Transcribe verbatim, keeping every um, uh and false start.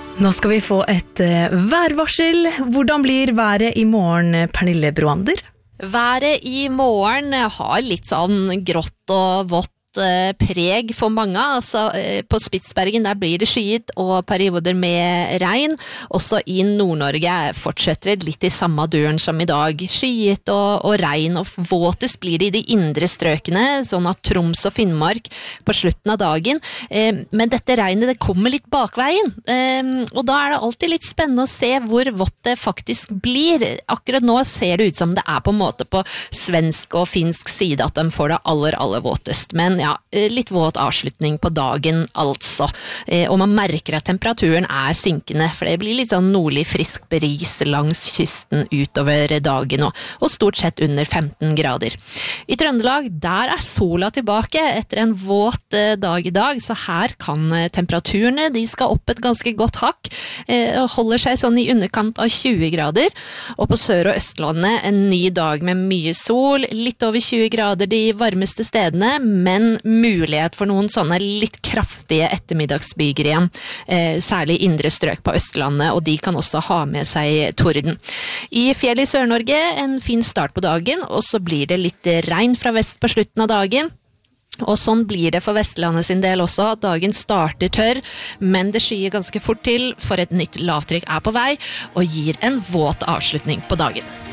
Nå skal vi få et uh, værvarsel. Hvordan blir været i morgen, Pernille Broander? Været i morgen har litt sånn grått og vått preg for mange, altså på Spitsbergen der blir det skyet og perioder med regn. Også i Nord-Norge fortsetter det litt i samme duren som i dag. Skyet og, og regn, og våtest blir det i de indre strøkene, sånn at Troms og Finnmark på slutten av dagen. Eh, men dette regnet det kommer litt bakveien, eh, og da er det alltid litt spennende å se hvor vått det faktisk blir. Akkurat nå ser det ut som det er på en måte på svensk og finsk side at de får det aller, aller våtest. Men ja, litt våt avslutning på dagen altså. Og man merker at temperaturen er synkende, for det blir litt sånn nordlig frisk bris langs kysten utover dagen, og, og stort sett under femten grader. I Trøndelag, der er sola tilbake etter en våt dag i dag, så her kan temperaturene, de skal opp et ganske godt hakk, holder seg sånn i underkant av tjue grader, og på Sør- og Østlandet en ny dag med mye sol, litt over tjue grader de varmeste stedene, men mulighet for noen sånne litt kraftige ettermiddagsbyger igjen, eh, særlig indre strøk på Østlandet, og de kan også ha med seg torden. I fjellet i Sør-Norge en fin start på dagen, og så blir det litt regn fra vest på slutten av dagen. Og sånn blir det for Vestlandet sin del også. Dagen starter tørr, men det skyer ganske fort til, for et nytt lavtrykk er på vei og gir en våt avslutning på dagen.